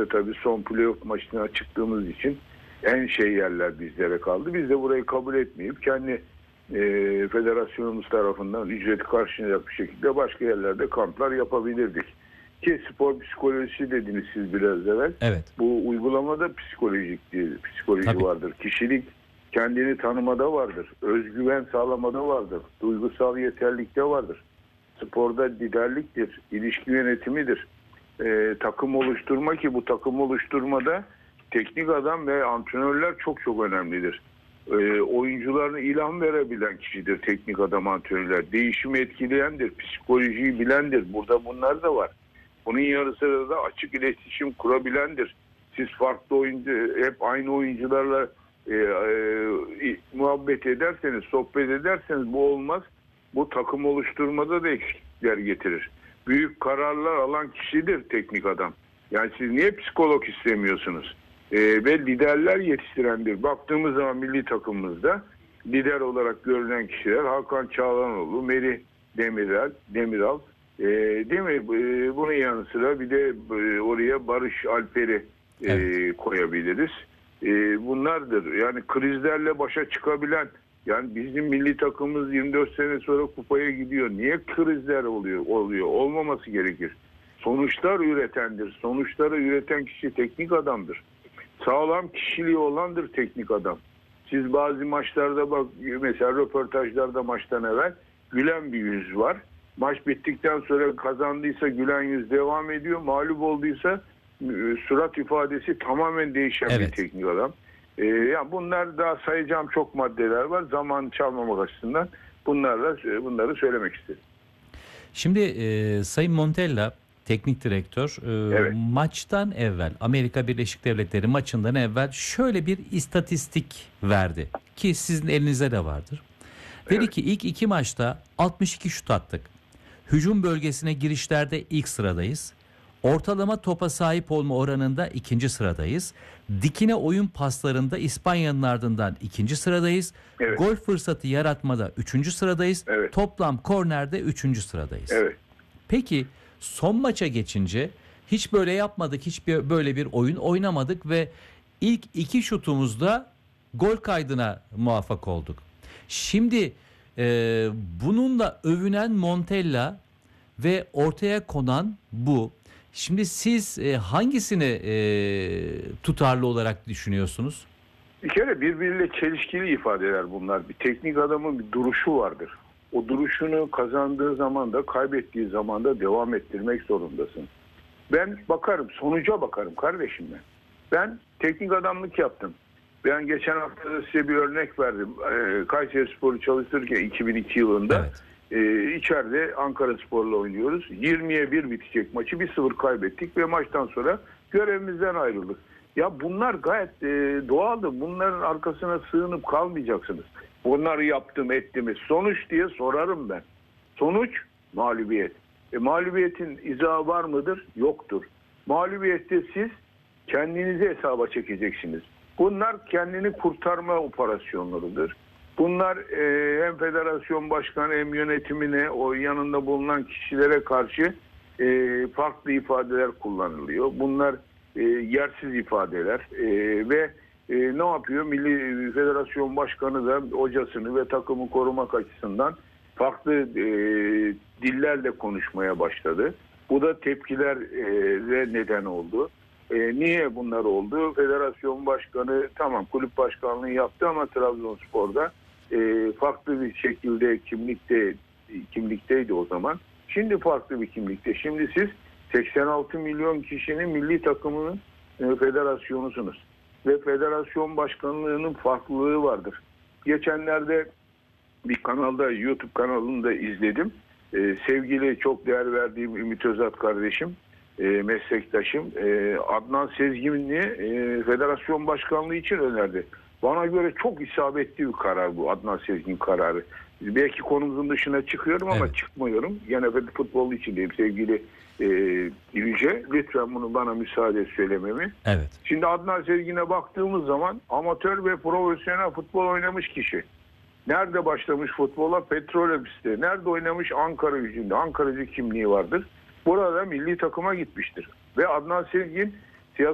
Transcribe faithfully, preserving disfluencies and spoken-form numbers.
Sonuçta tabii son playoff maçına çıktığımız için en şey yerler bizlere kaldı. Biz de burayı kabul etmeyip kendi e, federasyonumuz tarafından ücreti karşılayacak bir şekilde başka yerlerde kamplar yapabilirdik. Ki spor psikolojisi dediniz siz biraz evvel. Evet. Bu uygulamada psikolojik değil, psikoloji Tabii. vardır. Kişilik kendini tanımada vardır. Özgüven sağlamada vardır. Duygusal yeterlikte vardır. Sporda liderliktir, ilişki yönetimidir. Ee, takım oluşturma ki bu takım oluşturmada teknik adam ve antrenörler çok çok önemlidir. Ee, oyuncularına ilham verebilen kişidir teknik adam, antrenörler. Değişimi etkileyendir, psikolojiyi bilendir. Burada bunlar da var. Bunun yanı sıra da açık iletişim kurabilendir. Siz farklı oyuncu, hep aynı oyuncularla e, e, muhabbet ederseniz, sohbet ederseniz bu olmaz. Bu takım oluşturmada da eksiklikler getirir. Büyük kararlar alan kişidir teknik adam. Yani siz niye psikolog istemiyorsunuz? E, ve liderler yetiştirendir. Baktığımız zaman milli takımımızda lider olarak görülen kişiler Hakan Çağlanoğlu, Merih Demiral, Demiral, e, değil mi? E, bunun yanı sıra bir de e, oraya Barış Alper'i e, evet. koyabiliriz. E, bunlardır. Yani krizlerle başa çıkabilen, yani bizim milli takımımız yirmi dört sene sonra kupaya gidiyor. Niye krizler oluyor? Oluyor. Olmaması gerekir. Sonuçlar üretendir. Sonuçları üreten kişi teknik adamdır. Sağlam kişiliği olandır teknik adam. Siz bazı maçlarda bak, mesela röportajlarda maçtan evvel gülen bir yüz var. Maç bittikten sonra kazandıysa gülen yüz devam ediyor. Mağlup olduysa surat ifadesi tamamen değişen evet. bir teknik adam. Ee, yani bunlar daha sayacağım çok maddeler var. Zaman çalmamak açısından bunlarla bunları söylemek istedim. Şimdi e, Sayın Montella teknik direktör e, evet. maçtan evvel, Amerika Birleşik Devletleri maçından evvel şöyle bir istatistik verdi ki sizin elinizde de vardır. Dedi evet. ki ilk iki maçta altmış iki şut attık. Hücum bölgesine girişlerde ilk sıradayız. Ortalama topa sahip olma oranında ikinci sıradayız. Dikine oyun paslarında İspanya'nın ardından ikinci sıradayız. Evet. Gol fırsatı yaratmada üçüncü sıradayız. Evet. Toplam kornerde üçüncü sıradayız. Evet. Peki son maça geçince hiç böyle yapmadık, hiç böyle bir oyun oynamadık ve ilk iki şutumuzda gol kaydına muvaffak olduk. Şimdi e, bununla övünen Montella ve ortaya konan bu. Şimdi siz e, hangisini e, tutarlı olarak düşünüyorsunuz? Bir kere birbiriyle çelişkili ifadeler bunlar. Bir teknik adamın bir duruşu vardır. O duruşunu kazandığı zaman da kaybettiği zaman da devam ettirmek zorundasın. Ben bakarım, sonuca bakarım kardeşim ben. Ben teknik adamlık yaptım. Ben geçen hafta da size bir örnek verdim. Ee, Kayserispor'u çalıştırırken iki bin iki yılında evet. e, içeride Ankaraspor'la oynuyoruz. yirmiye bir bitecek maçı bir sıfır kaybettik ve maçtan sonra görevimizden ayrıldık. Ya bunlar gayet e, doğaldır. Bunların arkasına sığınıp kalmayacaksınız. Bunları yaptım ettim. Sonuç diye sorarım ben. Sonuç mağlubiyet. E, mağlubiyetin izahı var mıdır? Yoktur. Mağlubiyette siz kendinizi hesaba çekeceksiniz. Bunlar kendini kurtarma operasyonlarıdır. Bunlar e, hem federasyon başkanı hem yönetimine, o yanında bulunan kişilere karşı e, farklı ifadeler kullanılıyor. Bunlar e, yersiz ifadeler e, ve e, ne yapıyor? Milli Federasyon Başkanı da hocasını ve takımı korumak açısından farklı e, dillerle konuşmaya başladı. Bu da tepkilere neden oldu. E, niye bunlar oldu? Federasyon başkanı tamam kulüp başkanlığı yaptı ama Trabzonspor'da e, farklı bir şekilde kimlikte kimlikteydi o zaman. Şimdi farklı bir kimlikte. Şimdi siz seksen altı milyon kişinin milli takımının e, federasyonusunuz. Ve federasyon başkanlığının farklılığı vardır. Geçenlerde bir kanalda, YouTube kanalında izledim. E, sevgili, çok değer verdiğim Ümit Özat kardeşim, e, meslektaşım e, Adnan Sezgin'i e, federasyon başkanlığı için önerdi. Bana göre çok isabetli bir karar bu, Adnan Sezgin kararı. Belki konumuzun dışına çıkıyorum ama evet. çıkmıyorum. Yine futbol içindeyim sevgili e, Yüce. Lütfen bunu bana müsaade söylememi. Evet. Şimdi Adnan Sezgin'e baktığımız zaman amatör ve profesyonel futbol oynamış kişi. Nerede başlamış futbola? Petrolofis'te. Nerede oynamış? Ankara Gücü'nde. Ankara'cı kimliği vardır. Burada milli takıma gitmiştir. Ve Adnan Sezgin